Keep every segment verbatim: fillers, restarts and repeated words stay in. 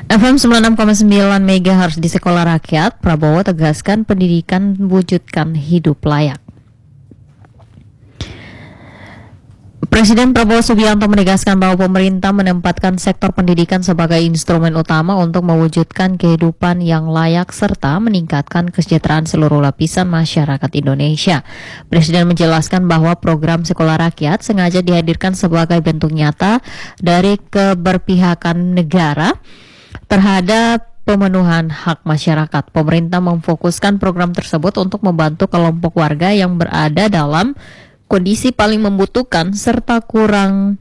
F M sembilan puluh enam koma sembilan MHz di Sekolah Rakyat, Prabowo tegaskan pendidikan wujudkan hidup layak. Presiden Prabowo Subianto menegaskan bahwa pemerintah menempatkan sektor pendidikan sebagai instrumen utama untuk mewujudkan kehidupan yang layak serta meningkatkan kesejahteraan seluruh lapisan masyarakat Indonesia. Presiden menjelaskan bahwa program Sekolah Rakyat sengaja dihadirkan sebagai bentuk nyata dari keberpihakan negara terhadap pemenuhan hak masyarakat. Pemerintah memfokuskan program tersebut untuk membantu kelompok warga yang berada dalam kondisi paling membutuhkan serta kurang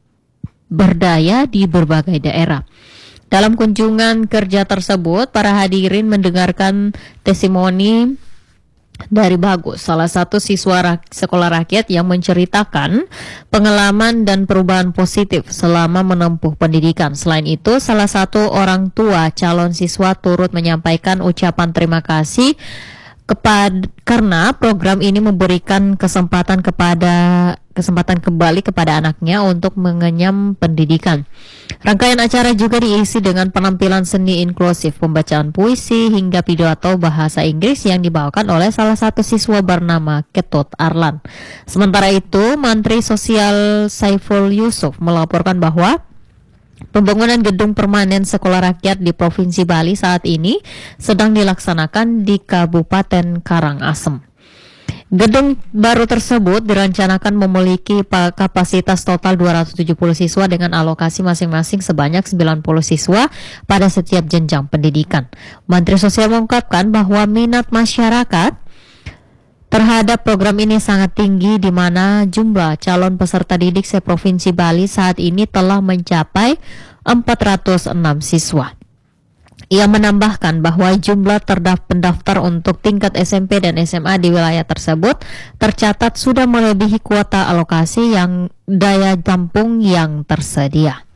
berdaya di berbagai daerah. Dalam kunjungan kerja tersebut, para hadirin mendengarkan testimoni dari Bagus, salah satu siswa rak- sekolah rakyat yang menceritakan pengalaman dan perubahan positif selama menempuh pendidikan. Selain itu, salah satu orang tua calon siswa turut menyampaikan ucapan terima kasih kepada karena program ini memberikan kesempatan kepada kesempatan kembali kepada anaknya untuk mengenyam pendidikan. Rangkaian acara juga diisi dengan penampilan seni inklusif, pembacaan puisi hingga pidato bahasa Inggris yang dibawakan oleh salah satu siswa bernama Ketut Arlan. Sementara itu, Menteri Sosial Saiful Yusuf melaporkan bahwa pembangunan gedung permanen sekolah rakyat di Provinsi Bali saat ini sedang dilaksanakan di Kabupaten Karangasem. Gedung baru tersebut direncanakan memiliki kapasitas total dua ratus tujuh puluh siswa dengan alokasi masing-masing sebanyak sembilan puluh siswa pada setiap jenjang pendidikan. Menteri Sosial mengungkapkan bahwa minat masyarakat terhadap program ini sangat tinggi, di mana jumlah calon peserta didik se-Provinsi Bali saat ini telah mencapai empat ratus enam siswa. Ia menambahkan bahwa jumlah terdaftar pendaftar untuk tingkat S M P dan S M A di wilayah tersebut tercatat sudah melebihi kuota alokasi yang daya tampung yang tersedia.